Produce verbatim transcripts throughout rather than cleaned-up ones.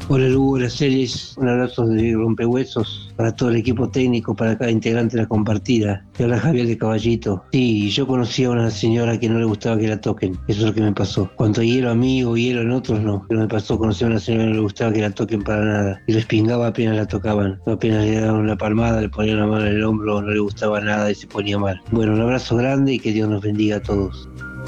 Hola Lu, hola Celes, un abrazo de rompehuesos para todo el equipo técnico, para cada integrante de la compartida. Te habla Javier de Caballito. Sí, yo conocí a una señora que no le gustaba que la toquen, eso es lo que me pasó. Cuanto hielo a mí o hielo en otros, no. Pero me pasó, conocí a una señora que no le gustaba que la toquen para nada. Y les pingaba apenas la tocaban. Apenas le daban una palmada, le ponían la mano en el hombro, no le gustaba nada y se ponía mal. Bueno, un abrazo grande y que Dios nos bendiga a todos.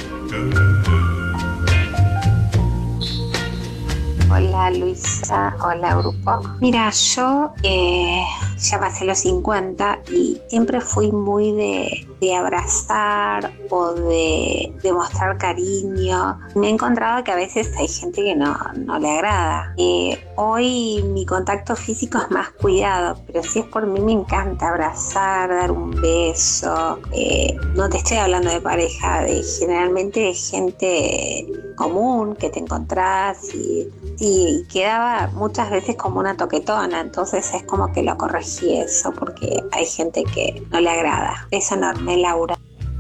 Hola Luisa, hola grupo. Mira, yo eh, ya pasé los cincuenta y siempre fui muy de, de abrazar o de, de mostrar cariño. Me he encontrado que a veces hay gente que no, no le agrada. Eh, hoy mi contacto físico es más cuidado, pero si es por mí me encanta abrazar, dar un beso. Eh, no te estoy hablando de pareja, de generalmente de gente común que te encontrás y y quedaba muchas veces como una toquetona, entonces es como que lo corregí eso porque hay gente que no le agrada. Beso enorme, Laura.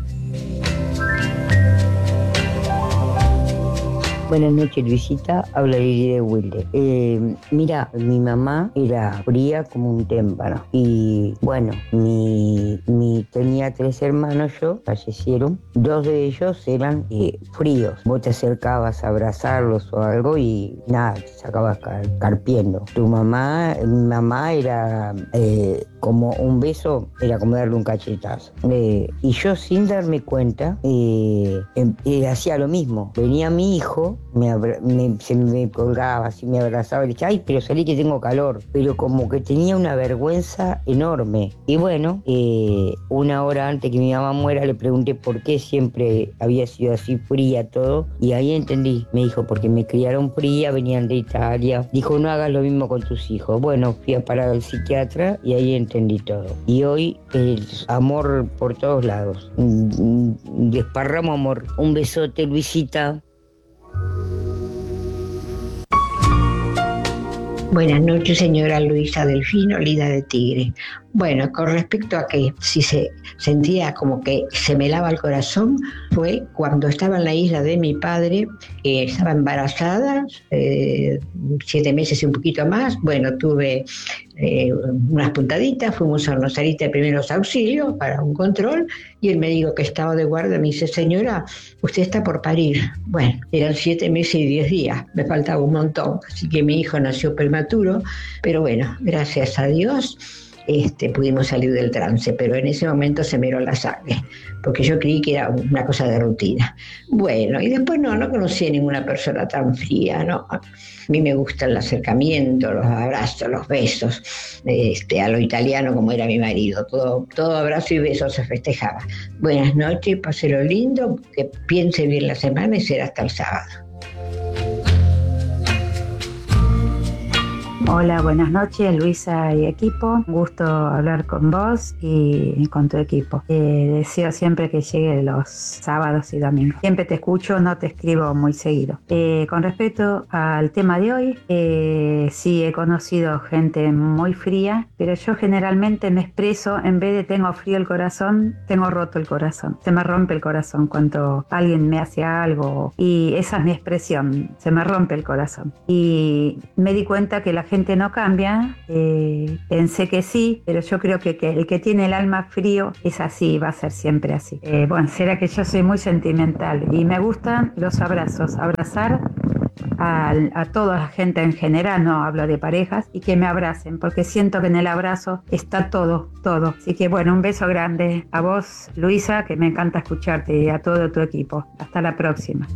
Buenas noches, Luisita. Habla Lili de Wilde. Eh, mira, mi mamá era fría como un témpano. Y bueno, mi, mi, tenía tres hermanos yo, fallecieron. Dos de ellos eran eh, fríos. Vos te acercabas a abrazarlos o algo y nada, te sacabas car carpiendo. Tu mamá, mi mamá era eh, como un beso, era como darle un cachetazo. Eh, y yo sin darme cuenta, eh, eh, hacía lo mismo. Venía mi hijo, Me, me, se me colgaba, así me abrazaba y le decía, ay, pero salí que tengo calor. Pero como que tenía una vergüenza enorme. Y bueno, eh, una hora antes que mi mamá muera le pregunté por qué siempre había sido así fría todo. Y ahí entendí. Me dijo, porque me criaron fría, venían de Italia. Dijo, no hagas lo mismo con tus hijos. Bueno, fui a parar al psiquiatra y ahí entendí todo. Y hoy es amor por todos lados. Desparramo amor. Un besote, Luisita. Buenas noches, señora Luisa Delfino, Lida de Tigre. Bueno, con respecto a que si se sentía como que se me helaba el corazón, fue cuando estaba en la isla de mi padre, eh, estaba embarazada, eh, siete meses y un poquito más. Bueno, tuve eh, unas puntaditas, fuimos a Rosarita de primeros auxilios para un control y el médico que estaba de guardia me dice, señora, usted está por parir. Bueno, eran siete meses y diez días, me faltaba un montón, así que mi hijo nació prematuro, pero bueno, gracias a Dios este, pudimos salir del trance, pero en ese momento se me heló la sangre, porque yo creí que era una cosa de rutina. Bueno, y después no, no conocí a ninguna persona tan fría, ¿no? A mí me gusta el acercamiento, los abrazos, los besos, este, a lo italiano como era mi marido, todo, todo abrazo y beso se festejaba. Buenas noches, páselo lindo, que piense bien la semana y será hasta el sábado. Hola, buenas noches, Luisa y equipo. Un gusto hablar con vos y con tu equipo. Eh, deseo siempre que llegue los sábados y domingos. Siempre te escucho, no te escribo muy seguido. Eh, con respecto al tema de hoy, eh, sí he conocido gente muy fría, pero yo generalmente me expreso, en vez de tengo frío el corazón, tengo roto el corazón. Se me rompe el corazón cuando alguien me hace algo y esa es mi expresión, se me rompe el corazón. Y me di cuenta que la gente no cambia, eh, pensé que sí, pero yo creo que, que el que tiene el alma frío es así, va a ser siempre así. Eh, bueno, será que yo soy muy sentimental y me gustan los abrazos, abrazar a, a toda la gente en general, no hablo de parejas, y que me abracen, porque siento que en el abrazo está todo, todo. Así que bueno, un beso grande a vos, Luisa, que me encanta escucharte, y a todo tu equipo. Hasta la próxima.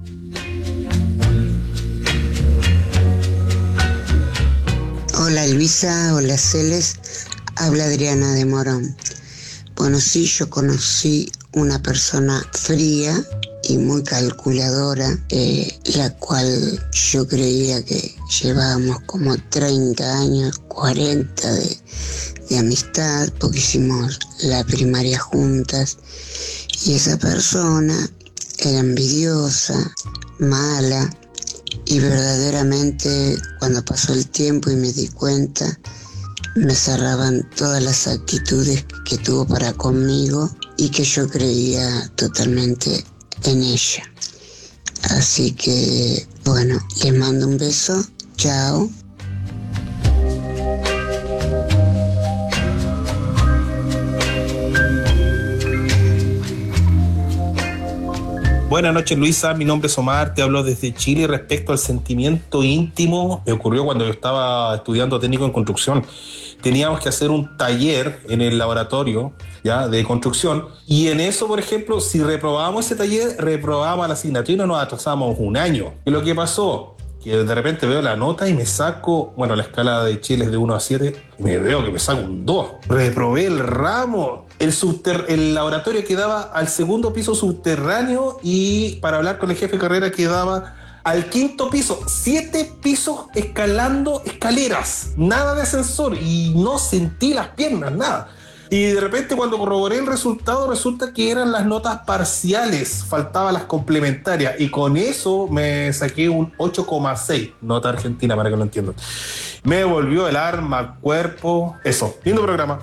Hola Luisa, hola Celes, habla Adriana de Morón. Bueno, sí, yo conocí una persona fría y muy calculadora, eh, la cual yo creía que llevábamos como treinta años, cuarenta de, de amistad, porque hicimos la primaria juntas, y esa persona era envidiosa, mala, y verdaderamente cuando pasó el tiempo y me di cuenta, me cerraban todas las actitudes que tuvo para conmigo y que yo creía totalmente en ella. Así que, bueno, les mando un beso, chao. Buenas noches, Luisa. Mi nombre es Omar, te hablo desde Chile. Respecto al sentimiento íntimo, me ocurrió cuando yo estaba estudiando técnico en construcción. Teníamos que hacer un taller en el laboratorio, ya, de construcción, y en eso, por ejemplo, si reprobábamos ese taller, reprobábamos la asignatura y no nos atrasábamos un año. Y lo que pasó, que de repente veo la nota y me saco, bueno, la escala de Chile es de uno a siete, y me veo que me saco un dos. Reprobé el ramo. El, subter- el laboratorio quedaba al segundo piso subterráneo y para hablar con el jefe de carrera quedaba al quinto piso. Siete pisos escalando escaleras. Nada de ascensor y no sentí las piernas, nada. Y de repente cuando corroboré el resultado resulta que eran las notas parciales, faltaban las complementarias y con eso me saqué un ocho coma seis, nota argentina para que lo entiendan. Me volvió el alma, cuerpo, eso, lindo programa.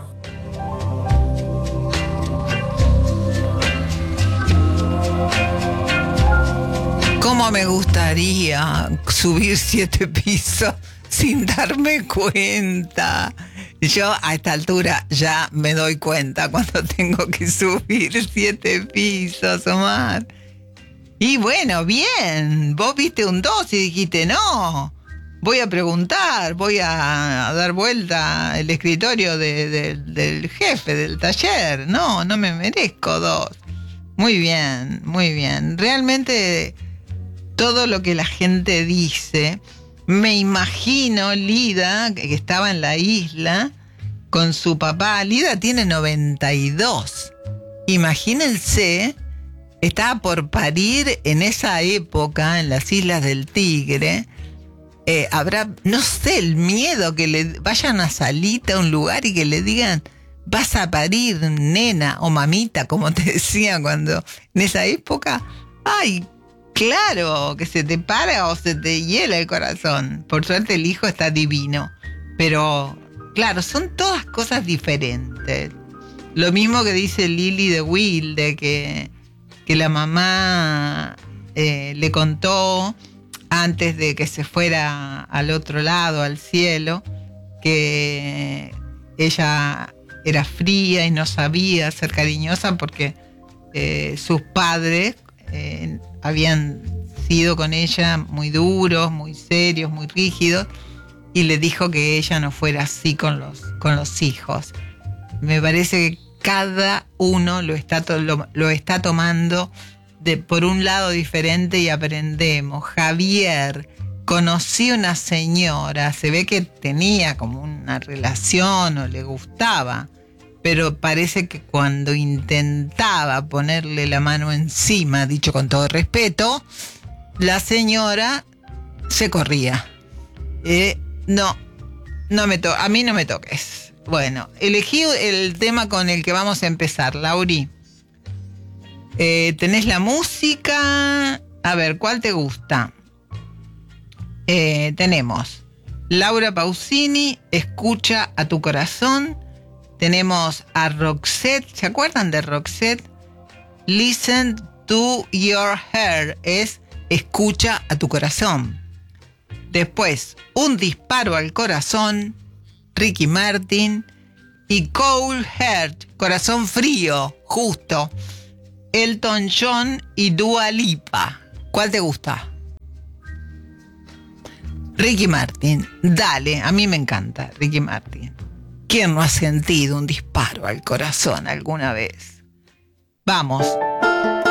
¿Cómo me gustaría subir siete pisos sin darme cuenta? Yo a esta altura ya me doy cuenta cuando tengo que subir siete pisos, Omar. Y bueno, bien, vos viste un dos y dijiste, no, voy a preguntar, voy a, a dar vuelta el escritorio de, de, del jefe del taller. No, no me merezco dos. Muy bien, muy bien. Realmente todo lo que la gente dice, me imagino Lida, que estaba en la isla con su papá. Lida tiene noventa y dos. Imagínense, estaba por parir en esa época en las Islas del Tigre. Eh, habrá, no sé, el miedo que le vayan a Salita a un lugar y que le digan, vas a parir, nena o mamita, como te decían cuando en esa época. Ay, claro, que se te para o se te hiela el corazón. Por suerte el hijo está divino. Pero, claro, son todas cosas diferentes. Lo mismo que dice Lili de Wilde, que, que la mamá eh, le contó antes de que se fuera al otro lado, al cielo, que ella era fría y no sabía ser cariñosa porque eh, sus padres eh, habían sido con ella muy duros, muy serios, muy rígidos, y le dijo que ella no fuera así con los, con los hijos. Me parece que cada uno lo está, to- lo, lo está tomando de, por un lado diferente y aprendemos. Javier, conocí una señora, se ve que tenía como una relación o le gustaba, pero parece que cuando intentaba ponerle la mano encima, dicho con todo respeto, la señora se corría. Eh, no, no me to- a mí no me toques. Bueno, elegí el tema con el que vamos a empezar, Lauri. Eh, ¿tenés la música? A ver, ¿cuál te gusta? Eh, tenemos Laura Pausini, Escucha a tu corazón. Tenemos a Roxette, ¿se acuerdan de Roxette? Listen to your heart, es Escucha a tu corazón. Después, Un disparo al corazón, Ricky Martin. Y Cold Heart, Corazón frío, justo, Elton John y Dua Lipa. ¿Cuál te gusta? Ricky Martin, dale, a mí me encanta Ricky Martin. ¿Quién no ha sentido un disparo al corazón alguna vez? Vamos.